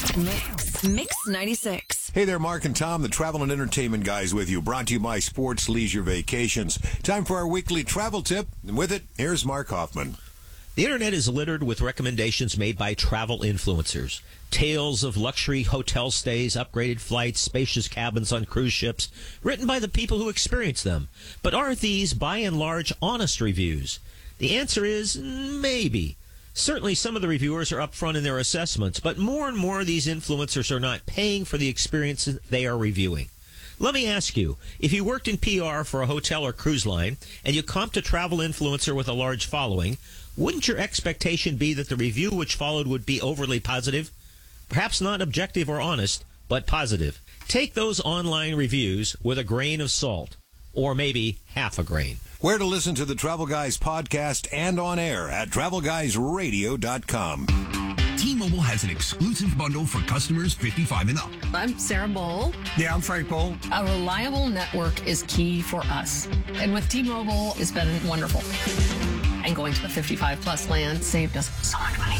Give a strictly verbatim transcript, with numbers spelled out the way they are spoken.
Mix. Mix ninety-six. Hey there, Mark and Tom, the travel and entertainment guys with you, brought to you by Sports Leisure Vacations. Time for our weekly travel tip, and with it, here's Mark Hoffman. The internet is littered with recommendations made by travel influencers. Tales of luxury hotel stays, upgraded flights, spacious cabins on cruise ships, written by the people who experience them. But are these, by and large, honest reviews? The answer is maybe. Certainly some of the reviewers are upfront in their assessments, but more and more of these influencers are not paying for the experiences they are reviewing. Let me ask you, if you worked in P R for a hotel or cruise line, and you comped a travel influencer with a large following, wouldn't your expectation be that the review which followed would be overly positive? Perhaps not objective or honest, but positive. Take those online reviews with a grain of salt, or maybe half a grain. Where to listen to the Travel Guys podcast and on air at travel guys radio dot com. T-Mobile has an exclusive bundle for customers fifty-five and up. I'm Sarah Bowl. Yeah, I'm Frank Bowl. A reliable network is key for us. And with T-Mobile, it's been wonderful. And going to the fifty-five plus land saved us so much money.